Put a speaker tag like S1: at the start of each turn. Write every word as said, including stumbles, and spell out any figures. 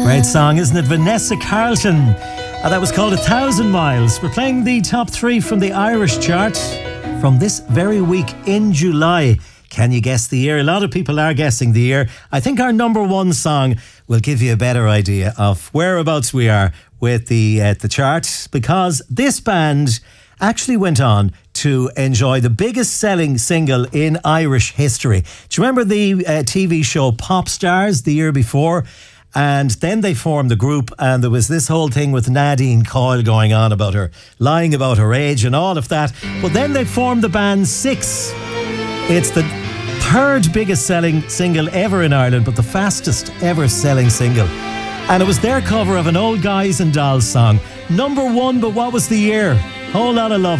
S1: Great song, isn't it? Vanessa Carlton. Uh, that was called A Thousand Miles. We're playing the top three from the Irish chart from this very week in July. Can you guess the year? A lot of people are guessing the year. I think our number one song will give you a better idea of whereabouts we are with the uh, the chart, because this band actually went on to enjoy the biggest selling single in Irish history. Do you remember the uh, T V show Pop Stars the year before? And then they formed the group, and there was this whole thing with Nadine Coyle going on about her lying about her age and all of that. But then they formed the band Six. It's the third biggest selling single ever in Ireland, but the fastest ever selling single. And it was their cover of an old Guys and Dolls song. Number one, but what was the year? Whole Lot of Love.